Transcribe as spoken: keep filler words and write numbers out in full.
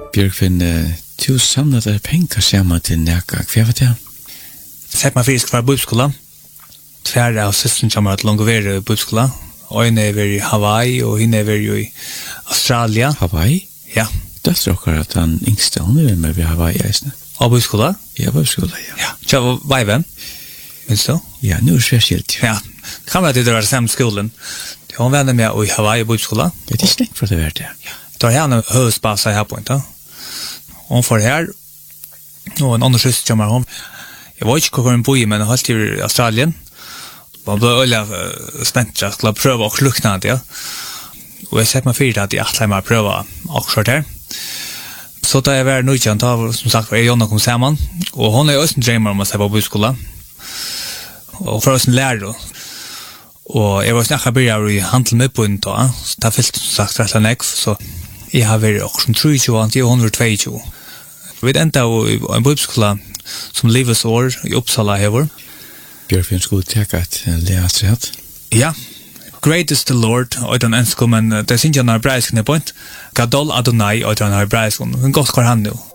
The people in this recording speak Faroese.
Björkvin, du samlade pengar samman till näka. Hva var det? Sett meg fysisk fra bibelskolen. Tverre av søsteren kommer til Longovere bibelskolen. Og henne er i Hawaii, og henne er i Australia. Hawaii? Ja. Det tror jeg at han yngste, hun er med ved Hawaii, eisne. Og bibelskolen? Ja, bibelskolen, ja. Ja. Tja, Veiven? Minns du? Ja, nu er det særskilt. Ja. Det kan være at det var samme skolen. Hun var med i Hawaii bibelskolen. Det er slengt for det vært, ja. Det var henne høvesbasa her på en dag. Hon får her, og en annen søster kommer hon. Jeg var ikke hvor hun bor i, men jeg holdt i Australien. Man ble øyla uh, spent til å prøve å lukne det, ja. Og jeg sett meg fyrt at jeg atler meg å prøve akkurat her. Så da jeg var nødkjent, da, som sagt, var jeg Jonna kom sammen, og hon er også en drømmer om å se på bøyskolen. Og for oss en lærer, og jeg var snakket begynner i handel med bunnen da, så det har fyllt, som sagt, rett og slett, så jeg har vært også trettio, og hun var tjueto. Vi enda i en bøyskolen som livets år i Uppsala hever. Björkvin skulle teka et leas rett. Ja. Great is the Lord, og den ønsker, men det er ikke en hebraisk point. Gadol Adonai, og den hebraisk, men godt hva han nå.